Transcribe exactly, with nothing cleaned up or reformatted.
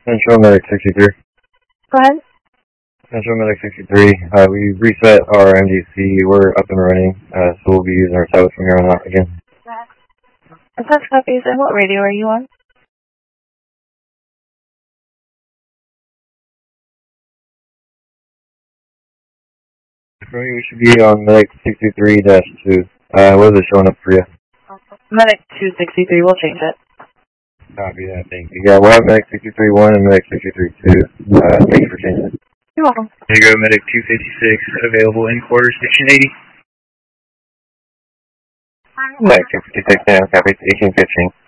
Central Medic sixty-three. Go ahead. Central Medic sixty-three. Uh, we reset our M D C. We're up and running, uh, so we'll be using our tablet from here on out again. That's copies. And what radio are you on? We should be on Medic sixty-three dash two. Uh, what is it showing up for you? Medic two sixty-three. We'll change it. Copy that, thank you. Yeah, we'll have Medic sixty-three one and Medic sixty-three two. Uh, thank you for changing it. You're welcome. There you go, Medic two fifty-six, available in quarters, station eighty. Medic two fifty-six now, copy, eighteen fifteen.